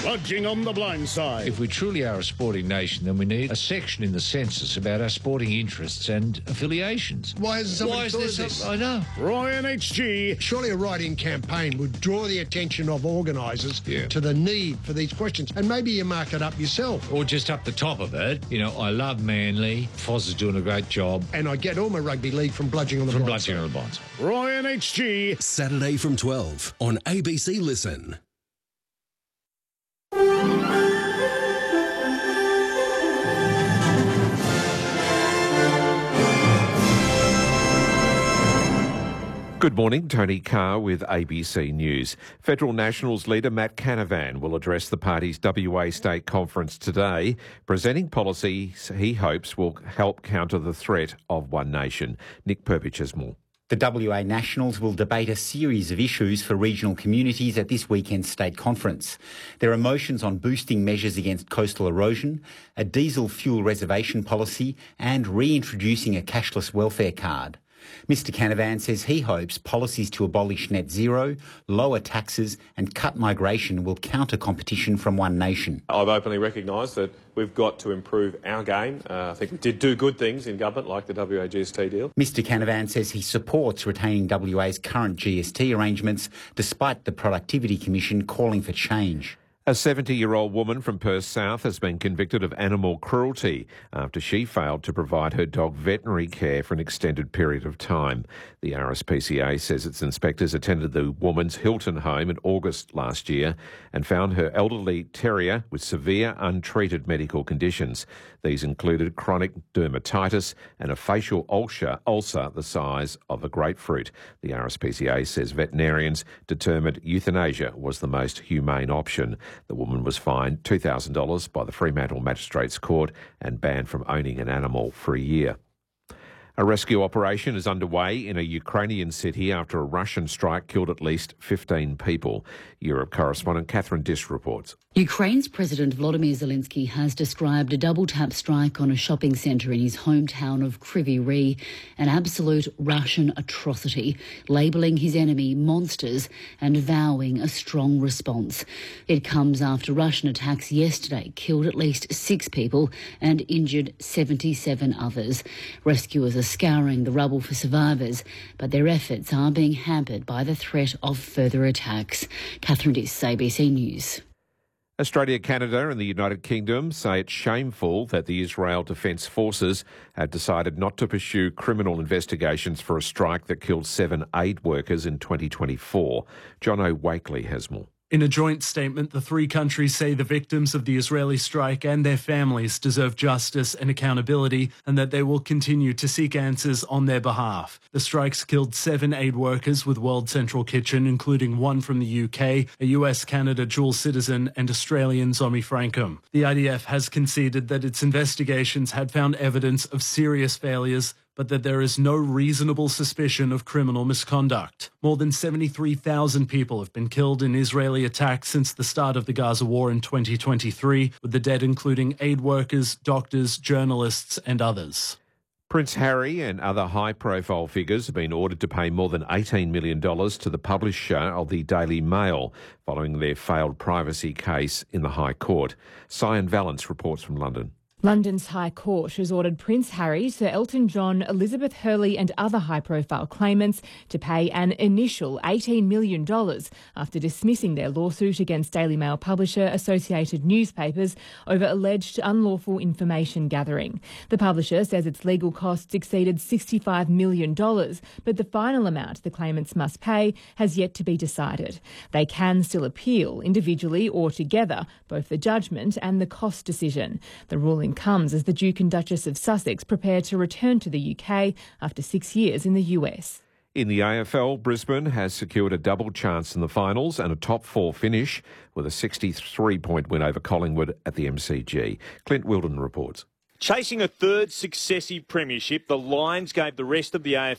Budging on the blind side. If we truly are a sporting nation, then we need a section in the census about our sporting interests and affiliations. Why hasn't somebody thought of this? I know. Roy and HG. Surely a write-in campaign would draw the attention of organisers to the need for these questions, and maybe you mark it up yourself. Or just up the top of it, you know, I love Manly, Foz is doing a great job. And I get all my rugby league from Bludging on the Blind Side. On the Blind Side. Roy and HG. Saturday from 12 on ABC Listen. Good morning, Tony Carr with ABC News. Federal Nationals leader Matt Canavan will address the party's WA State Conference today, presenting policies he hopes will help counter the threat of One Nation. Nick Perpich has more. The WA Nationals will debate a series of issues for regional communities at this weekend's state conference. There are motions on boosting measures against coastal erosion, a diesel fuel reservation policy and reintroducing a cashless welfare card. Mr Canavan says he hopes policies to abolish net zero, lower taxes and cut migration will counter competition from One Nation. I've openly recognised that we've got to improve our game. I think we did do good things in government, like the WA GST deal. Mr Canavan says he supports retaining WA's current GST arrangements, despite the Productivity Commission calling for change. A 70-year-old woman from Perth South has been convicted of animal cruelty after she failed to provide her dog veterinary care for an extended period of time. The RSPCA says its inspectors attended the woman's Hilton home in August last year and found her elderly terrier with severe untreated medical conditions. These included chronic dermatitis and a facial ulcer the size of a grapefruit. The RSPCA says veterinarians determined euthanasia was the most humane option. The woman was fined $2,000 by the Fremantle Magistrates Court and banned from owning an animal for a year. A rescue operation is underway in a Ukrainian city after a Russian strike killed at least 15 people. Europe correspondent Catherine Dish reports. Ukraine's President Volodymyr Zelensky has described a double-tap strike on a shopping centre in his hometown of Kryvyi Rih an absolute Russian atrocity, labelling his enemy monsters and vowing a strong response. It comes after Russian attacks yesterday killed at least 6 people and injured 77 others. Rescuers are scouring the rubble for survivors, but their efforts are being hampered by the threat of further attacks. Catherine Diss, ABC News. Australia, Canada and the United Kingdom say it's shameful that the Israel Defence Forces have decided not to pursue criminal investigations for a strike that killed 7 aid workers in 2024. John O'Wakely has more. In a joint statement, the three countries say the victims of the Israeli strike and their families deserve justice and accountability, and that they will continue to seek answers on their behalf. The strikes killed 7 aid workers with World Central Kitchen, including 1 from the UK, a US-Canada dual citizen, and Australian Zomi Frankham. The IDF has conceded that its investigations had found evidence of serious failures, but that there is no reasonable suspicion of criminal misconduct. More than 73,000 people have been killed in Israeli attacks since the start of the Gaza war in 2023, with the dead including aid workers, doctors, journalists and others. Prince Harry and other high-profile figures have been ordered to pay more than $18 million to the publisher of the Daily Mail following their failed privacy case in the High Court. Cyan Valance reports from London. London's High Court has ordered Prince Harry, Sir Elton John, Elizabeth Hurley and other high-profile claimants to pay an initial $18 million after dismissing their lawsuit against Daily Mail publisher Associated Newspapers over alleged unlawful information gathering. The publisher says its legal costs exceeded $65 million, but the final amount the claimants must pay has yet to be decided. They can still appeal individually or together, both the judgment and the cost decision. The ruling comes as the Duke and Duchess of Sussex prepare to return to the UK after 6 years in the US. In the AFL, Brisbane has secured a double chance in the finals and a top 4 finish with a 63-point win over Collingwood at the MCG. Clint Wilden reports. Chasing a third successive premiership, the Lions gave the rest of the AFL